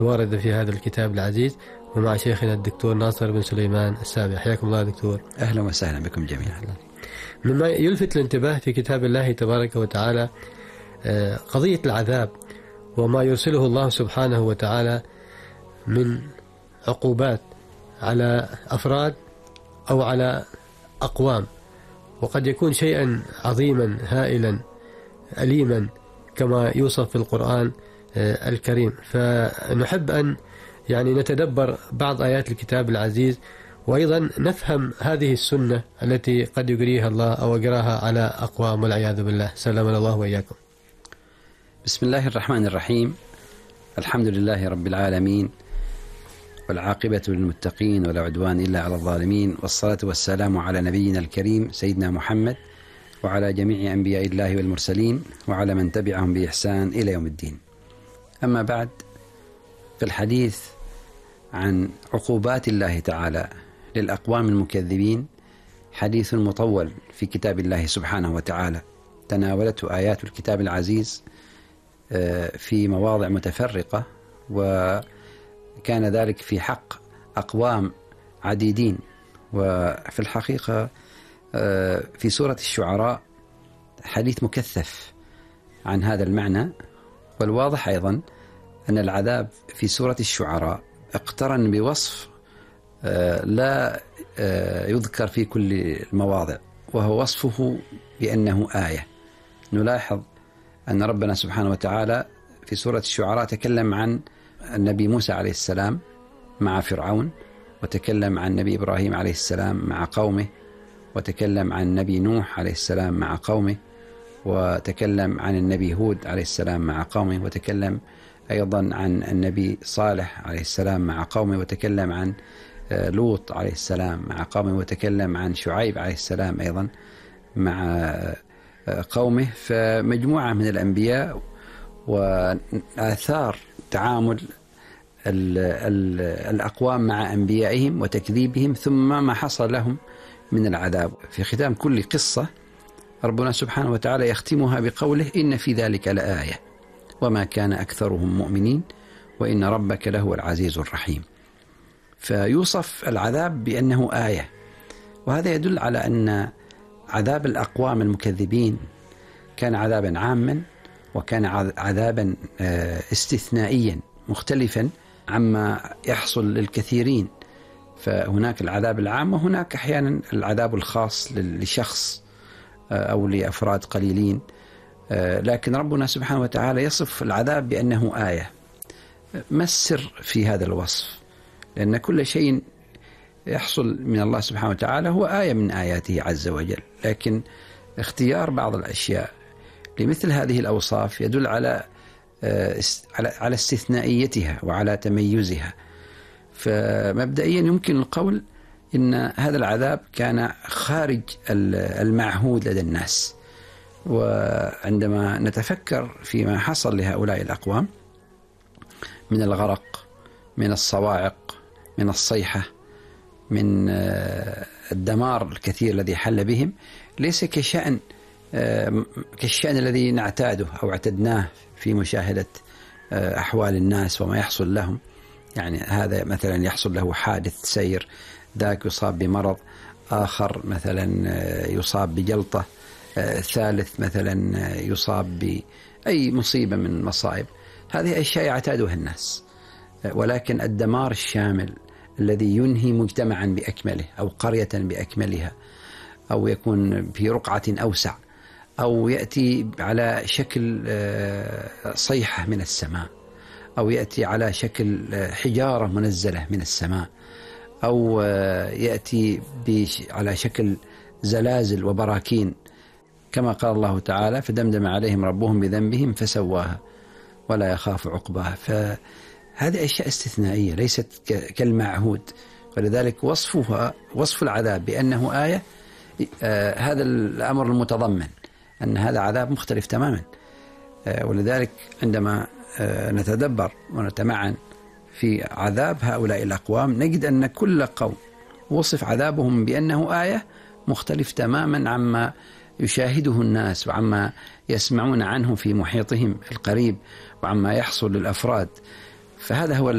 واردة في هذا الكتاب العزيز، ومع شيخنا الدكتور ناصر بن سليمان السابع. حياكم الله دكتور. أهلا وسهلا بكم جميعا. مما يلفت الانتباه في كتاب الله تبارك وتعالى قضية العذاب وما يرسله الله سبحانه وتعالى من عقوبات على أفراد أو على أقوام، وقد يكون شيئا عظيما هائلا أليما كما يوصف في القرآن الكريم. فنحب أن نتدبر بعض آيات الكتاب العزيز، وأيضا نفهم هذه السنة التي قد يجريها الله أو يجراها على أقوام والعياذ بالله. سلمنا الله وإياكم. بسم الله الرحمن الرحيم. الحمد لله رب العالمين، والعاقبة للمتقين ولا عدوان إلا على الظالمين، والصلاة والسلام على نبينا الكريم سيدنا محمد وعلى جميع أنبياء الله والمرسلين وعلى من تبعهم بإحسان إلى يوم الدين. أما بعد، في الحديث عن عقوبات الله تعالى للأقوام المكذبين حديث مطول في كتاب الله سبحانه وتعالى، تناولته آيات الكتاب العزيز في مواضع متفرقة، وكان ذلك في حق أقوام عديدين. وفي الحقيقة في سورة الشعراء حديث مكثف عن هذا المعنى. والواضح أيضا أن العذاب في سورة الشعراء اقترن بوصف لا يذكر في كل المواضع، وهو وصفه بأنه آية. نلاحظ أن ربنا سبحانه وتعالى في سورة الشعراء تكلم عن النبي موسى عليه السلام مع فرعون، وتكلم عن النبي إبراهيم عليه السلام مع قومه، وتكلم عن النبي نوح عليه السلام مع قومه، وتكلم عن النبي هود عليه السلام مع قومه، وتكلم أيضا عن النبي صالح عليه السلام مع قومه، وتكلم عن لوط عليه السلام مع قومه، وتكلم عن شعيب عليه السلام أيضا مع قومه. فمجموعة من الأنبياء وآثار تعامل الأقوام مع أنبيائهم وتكذيبهم، ثم ما حصل لهم من العذاب. في ختام كل قصة ربنا سبحانه وتعالى يختمها بقوله: إن في ذلك لآية وما كان أكثرهم مؤمنين وإن ربك لهو العزيز الرحيم. فيوصف العذاب بأنه آية، وهذا يدل على أن عذاب الأقوام المكذبين كان عذابا عاما، وكان عذابا استثنائيا مختلفا عما يحصل للكثيرين. فهناك العذاب العام، وهناك أحيانا العذاب الخاص لشخص أو لأفراد قليلين. لكن ربنا سبحانه وتعالى يصف العذاب بأنه آية. ما السر في هذا الوصف؟ لأن كل شيء يحصل من الله سبحانه وتعالى هو آية من آياته عز وجل، لكن اختيار بعض الأشياء لمثل هذه الأوصاف يدل على استثنائيتها وعلى تميزها. فمبدئيا يمكن القول إن هذا العذاب كان خارج المعهود لدى الناس. وعندما نتفكر فيما حصل لهؤلاء الأقوام من الغرق، من الصواعق، من الصيحة، من الدمار الكثير الذي حل بهم، ليس كالشأن الذي نعتاده أو اعتدناه في مشاهدة أحوال الناس وما يحصل لهم. يعني هذا مثلا يحصل له حادث سير، ذاك يصاب بمرض، آخر مثلا يصاب بجلطة، ثالث مثلا يصاب بأي مصيبة من المصائب. هذه أشياء يعتادها الناس. ولكن الدمار الشامل الذي ينهي مجتمعا بأكمله أو قرية بأكملها، أو يكون في رقعة أوسع، أو يأتي على شكل صيحة من السماء، أو يأتي على شكل حجارة منزلة من السماء، أو يأتي على شكل زلازل وبراكين، كما قال الله تعالى: فدمدم عليهم ربهم بذنبهم فسواها ولا يخاف عقباها. فهذه أشياء استثنائية ليست كالمعهود، ولذلك وصف العذاب بأنه آية هذا الأمر المتضمن أن هذا عذاب مختلف تماما. ولذلك عندما نتدبر ونتمعن في عذاب هؤلاء الأقوام نجد أن كل قوم وصف عذابهم بأنه آية مختلف تماما عما يشاهده الناس وعما يسمعون عنه في محيطهم القريب وعما يحصل للأفراد. فهذا هو